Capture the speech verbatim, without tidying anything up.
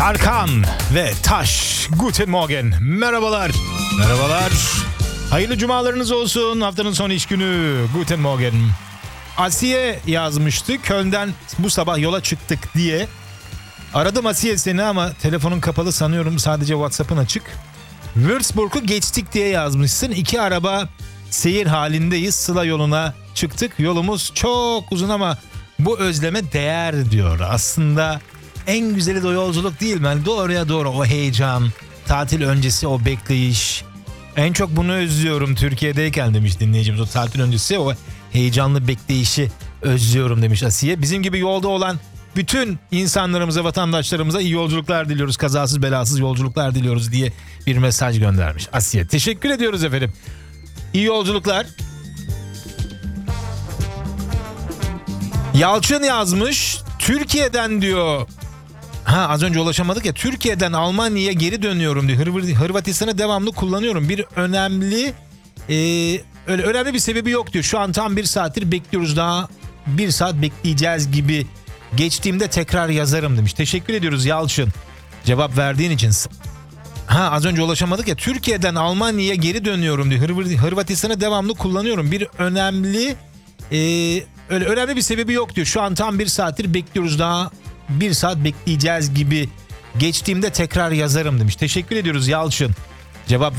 Tarkan ve Taş. Guten Morgen. Merhabalar. Merhabalar. Hayırlı cumalarınız olsun. Haftanın son iş günü. Guten Morgen. Asiye yazmıştı. Köln'den bu sabah yola çıktık diye. Aradım Asiye seni ama telefonun kapalı sanıyorum. Sadece WhatsApp'ın açık. Würzburg'u geçtik diye yazmışsın. İki araba seyir halindeyiz. Sıla yoluna çıktık. Yolumuz çok uzun ama bu özleme değer diyor. Aslında en güzeli de o yolculuk değil mi? Yani doğruya doğru o heyecan, tatil öncesi o bekleyiş. En çok bunu özlüyorum Türkiye'deyken demiş dinleyicimiz. O tatil öncesi o heyecanlı bekleyişi özlüyorum demiş Asiye. Bizim gibi yolda olan bütün insanlarımıza, vatandaşlarımıza iyi yolculuklar diliyoruz. Kazasız belasız yolculuklar diliyoruz diye bir mesaj göndermiş Asiye. Teşekkür ediyoruz efendim. İyi yolculuklar. Yalçın yazmış. Türkiye'den diyor. Ha az önce ulaşamadık ya. Türkiye'den Almanya'ya geri dönüyorum diyor. Hırv- Hırvatistan'ı devamlı kullanıyorum. Bir önemli e, öyle önemli bir sebebi yok diyor. Şu an tam bir saattir bekliyoruz. Daha bir saat bekleyeceğiz gibi. Geçtiğimde tekrar yazarım demiş. Teşekkür ediyoruz Yalçın. Cevap verdiğin için. Ha az önce ulaşamadık ya. Türkiye'den Almanya'ya geri dönüyorum diyor. Hırv- Hırvatistan'ı devamlı kullanıyorum. Bir önemli e, öyle önemli bir sebebi yok diyor. Şu an tam bir saattir bekliyoruz. Daha bir saat bekleyeceğiz gibi. Geçtiğimde tekrar yazarım demiş. Teşekkür ediyoruz Yalçın. Cevap